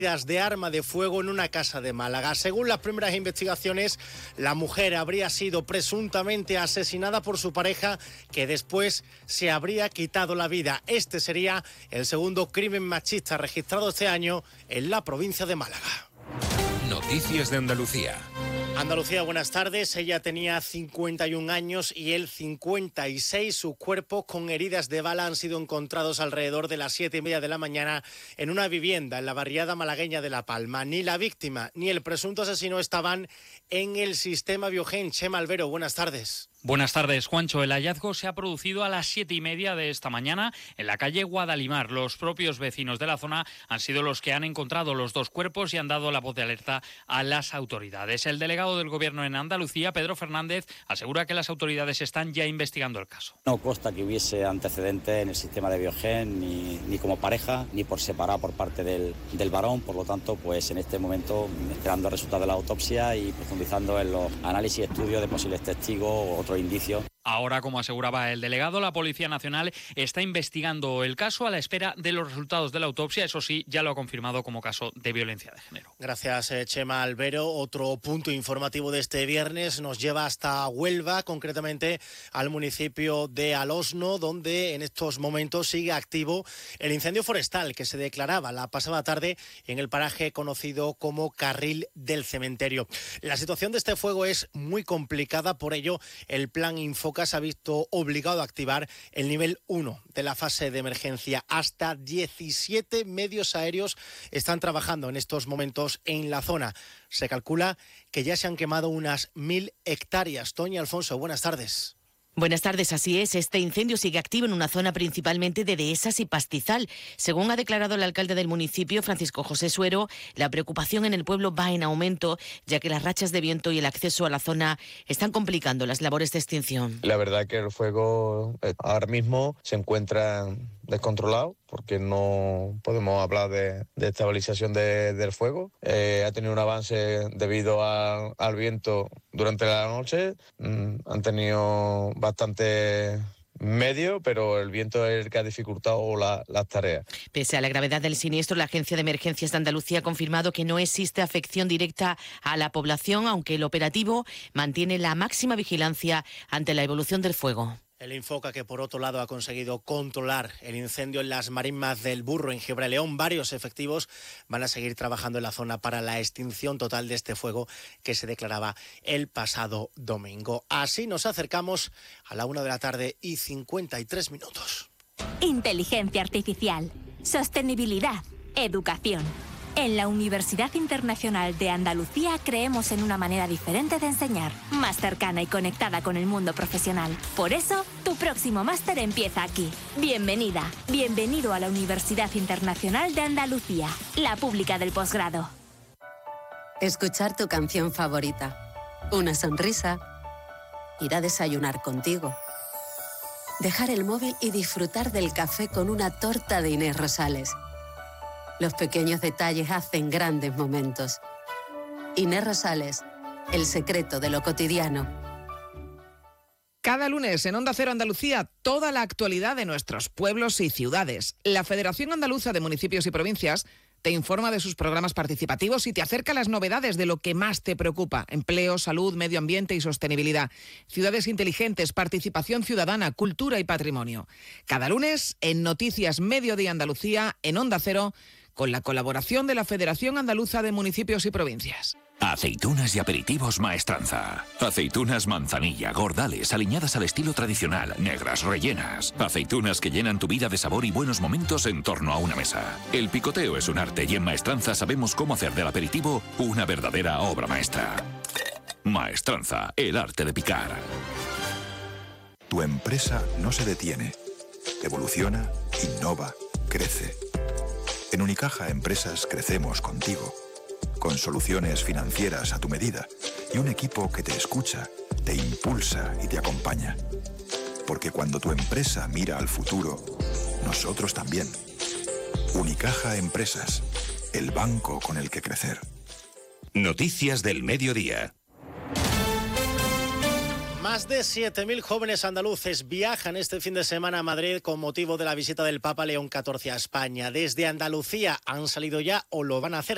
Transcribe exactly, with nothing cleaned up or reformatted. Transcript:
de arma de fuego en una casa de Málaga. Según las primeras investigaciones, la mujer habría sido presuntamente asesinada por su pareja, que después se habría quitado la vida. Este sería el segundo crimen machista registrado este año en la provincia de Málaga. Noticias de Andalucía. Andalucía, buenas tardes. Ella tenía cincuenta y un años y él cincuenta y seis. Sus cuerpos con heridas de bala han sido encontrados alrededor de las siete y media de la mañana en una vivienda en la barriada malagueña de La Palma. Ni la víctima ni el presunto asesino estaban en el sistema Biogen. Chema Albero, buenas tardes. Buenas tardes, Juancho. El hallazgo se ha producido a las siete y media de esta mañana en la calle Guadalimar. Los propios vecinos de la zona han sido los que han encontrado los dos cuerpos y han dado la voz de alerta a las autoridades. El delegado del Gobierno en Andalucía, Pedro Fernández, asegura que las autoridades están ya investigando el caso. No consta que hubiese antecedentes en el sistema de Biogen, ni, ni como pareja, ni por separado por parte del, del varón. Por lo tanto, pues en este momento, esperando el resultado de la autopsia y profundizando en los análisis y estudios de posibles testigos o otros indicios. Ahora, como aseguraba el delegado, la Policía Nacional está investigando el caso a la espera de los resultados de la autopsia. Eso sí, ya lo ha confirmado como caso de violencia de género. Gracias, Chema Albero. Otro punto informativo de este viernes nos lleva hasta Huelva, concretamente al municipio de Alosno, donde en estos momentos sigue activo el incendio forestal que se declaraba la pasada tarde en el paraje conocido como Carril del Cementerio. La situación de este fuego es muy complicada, por ello el plan Info se ha visto obligado a activar el nivel uno de la fase de emergencia. Hasta diecisiete medios aéreos están trabajando en estos momentos en la zona. Se calcula que ya se han quemado unas mil hectáreas. Toña Alfonso, buenas tardes. Buenas tardes, así es. Este incendio sigue activo en una zona principalmente de dehesas y pastizal. Según ha declarado el alcalde del municipio, Francisco José Suero, la preocupación en el pueblo va en aumento, ya que las rachas de viento y el acceso a la zona están complicando las labores de extinción. La verdad que el fuego ahora mismo se encuentra descontrolado, porque no podemos hablar de, de estabilización de, del fuego. Eh, ha tenido un avance debido a, al viento durante la noche. Mm, han tenido bastante medio, pero el viento es el que ha dificultado la, las tareas. Pese a la gravedad del siniestro, la Agencia de Emergencias de Andalucía ha confirmado que no existe afección directa a la población, aunque el operativo mantiene la máxima vigilancia ante la evolución del fuego. El Infoca, que por otro lado ha conseguido controlar el incendio en las marismas del Burro, en Gibraleón. Varios efectivos van a seguir trabajando en la zona para la extinción total de este fuego que se declaraba el pasado domingo. Así nos acercamos a la una de la tarde y cincuenta y tres minutos. Inteligencia artificial, sostenibilidad, educación. En la Universidad Internacional de Andalucía creemos en una manera diferente de enseñar, más cercana y conectada con el mundo profesional. Por eso, tu próximo máster empieza aquí. Bienvenida, bienvenido a la Universidad Internacional de Andalucía, la pública del posgrado. Escuchar tu canción favorita, una sonrisa, ir a desayunar contigo, dejar el móvil y disfrutar del café con una torta de Inés Rosales. Los pequeños detalles hacen grandes momentos. Inés Rosales, el secreto de lo cotidiano. Cada lunes en Onda Cero Andalucía, toda la actualidad de nuestros pueblos y ciudades. La Federación Andaluza de Municipios y Provincias te informa de sus programas participativos y te acerca las novedades de lo que más te preocupa: empleo, salud, medio ambiente y sostenibilidad, ciudades inteligentes, participación ciudadana, cultura y patrimonio. Cada lunes en Noticias Mediodía Andalucía, en Onda Cero, con la colaboración de la Federación Andaluza de Municipios y Provincias. Aceitunas y aperitivos Maestranza. Aceitunas manzanilla, gordales, aliñadas al estilo tradicional, negras, rellenas. Aceitunas que llenan tu vida de sabor y buenos momentos en torno a una mesa. El picoteo es un arte y en Maestranza sabemos cómo hacer del aperitivo una verdadera obra maestra. Maestranza, el arte de picar. Tu empresa no se detiene. Evoluciona, innova, crece. En Unicaja Empresas crecemos contigo, con soluciones financieras a tu medida y un equipo que te escucha, te impulsa y te acompaña. Porque cuando tu empresa mira al futuro, nosotros también. Unicaja Empresas, el banco con el que crecer. Noticias del mediodía. Más de siete mil jóvenes andaluces viajan este fin de semana a Madrid con motivo de la visita del Papa León catorce a España. Desde Andalucía han salido ya o lo van a hacer